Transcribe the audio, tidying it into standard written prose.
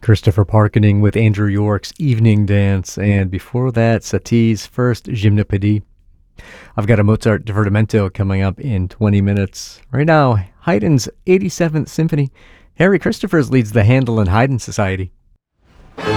Christopher Parkening with Andrew York's Evening Dance, and before that, Satie's first Gymnopédie. I've got a Mozart Divertimento coming up in 20 minutes. Right now, Haydn's 87th Symphony. Harry Christophers leads the Handel and Haydn Society.